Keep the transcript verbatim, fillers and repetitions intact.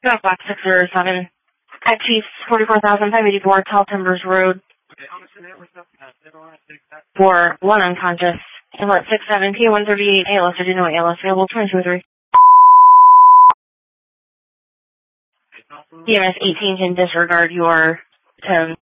Got box six zero seven. At Chiefs, forty-four thousand five eighty-four, Tall Timbers Road. For one unconscious. Inlet six seven, P one thirty-eight, A L S, I do know A L S, available twenty-two oh three. E M S eighteen can disregard your tone.